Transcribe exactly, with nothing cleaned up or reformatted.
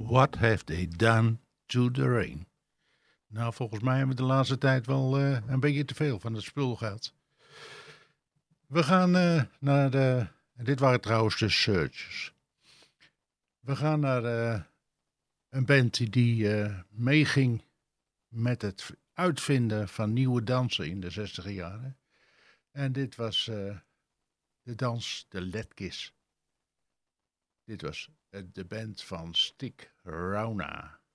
What have they done to the rain? Nou, volgens mij hebben we de laatste tijd wel uh, een beetje te veel van het spul gehad. We gaan uh, naar de... Dit waren trouwens de Searchers. We gaan naar uh, een band die uh, meeging met het uitvinden van nieuwe dansen in de zestiger jaren. En dit was uh, de dans de Letkiss. Dit was uh, de band van Stig Rauna.